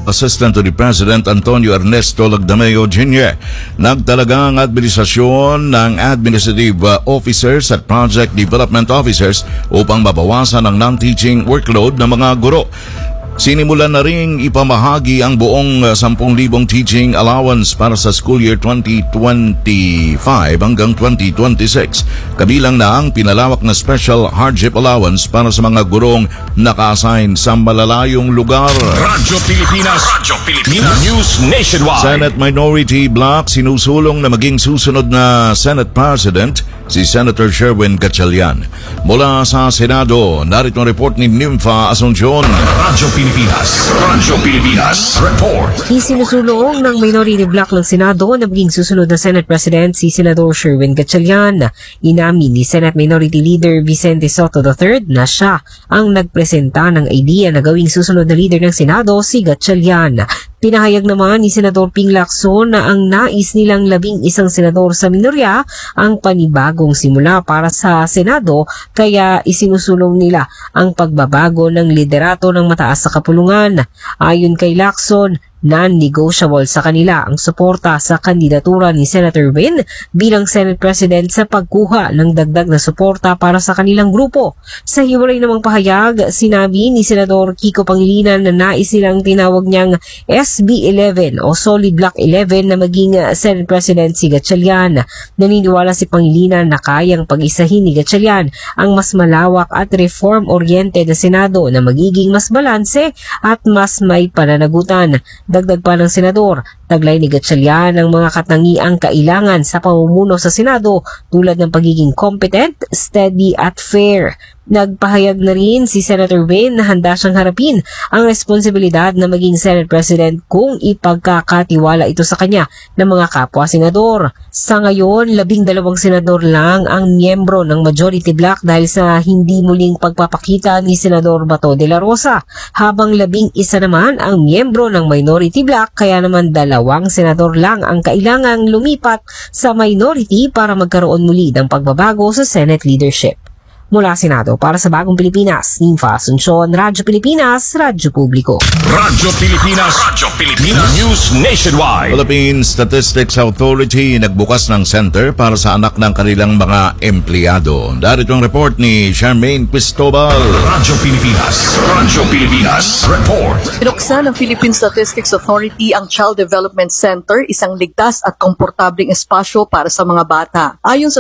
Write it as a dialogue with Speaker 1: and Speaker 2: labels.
Speaker 1: Assistant to the President Antonio Ernesto Lagdameo Jr. Nagtalaga ang administrasyon ng administrative officers at project development officers upang mabawasan ang non-teaching workload ng mga guro. Sinimulan na ring ipamahagi ang buong 10,000 teaching allowance para sa school year 2025 hanggang 2026. Kabilang na ang pinalawak na special hardship allowance para sa mga gurong naka-assign sa malalayong lugar.
Speaker 2: Radyo Pilipinas News Nationwide.
Speaker 1: Senate Minority Bloc sinusulong na maging susunod na Senate President si Senator Sherwin Gatchalian. Mula sa Senado, narito ang report ni Nympha Asuncion.
Speaker 2: Radyo Pilipinas Report.
Speaker 3: Isinusulong ng Minority Bloc ng Senado na maging susunod na Senate President si Senador Sherwin Gatchalian. Inamin ni Senate Minority Leader Vicente Soto III na siya ang nagpresenta ng idea na gawing susunod na leader ng Senado si Gatchalian. Pinahayag naman ni Senador Ping Lacson na ang nais nilang 11 senador sa minorya ang panibagong simula para sa Senado, kaya isinusulong nila ang pagbabago ng liderato ng mataas sa kapulungan. Ayon kay Lacson, non-negotiable sa kanila ang suporta sa kandidatura ni Senator Win bilang Senate President sa pagkuha ng dagdag na suporta para sa kanilang grupo. Sa hiwalay namang pahayag, sinabi ni Senador Kiko Pangilinan na nais nilang tinawag niyang SB 11 o Solid Block 11 na maging Senate President si Gatchalian. Naniniwala si Pangilinan na kayang pag-isahin ni Gatchalian ang mas malawak at reform-oriented na Senado na magiging mas balanse at mas may pananagutan. Dagdag pa ng Senador, taglay ni Gatchalian ang mga katangiang kailangan sa pamumuno sa Senado tulad ng pagiging competent, steady at fair. Nagpahayag na rin si Senator Win na handa siyang harapin ang responsibilidad na maging Senate President kung ipagkakatiwala ito sa kanya ng mga kapwa-senador. Sa ngayon, 12 senador lang ang miyembro ng Majority Bloc dahil sa hindi muling pagpapakita ni Senador Bato de la Rosa, habang 11 naman ang miyembro ng Minority Bloc, kaya naman 2 senador lang ang kailangang lumipat sa minority para magkaroon muli ng pagbabago sa Senate leadership. Mula Senado para sa Bagong Pilipinas, Nympha Asuncion, Radyo Pilipinas, Radyo Publiko.
Speaker 2: Radyo Pilipinas News Nationwide.
Speaker 1: Philippine Statistics Authority nagbukas ng center para sa anak ng kanilang mga empleyado. Darito ang report ni Charmaine Cristobal.
Speaker 2: Radyo Pilipinas Report.
Speaker 4: Binuksan ng Philippine Statistics Authority ang Child Development Center, isang ligtas at komportabling espasyo para sa mga bata. Ayon sa